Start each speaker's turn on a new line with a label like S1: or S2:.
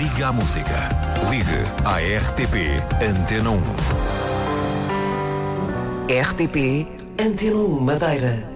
S1: Liga à música. Ligue à RTP Antena 1.
S2: RTP Antena 1 Madeira.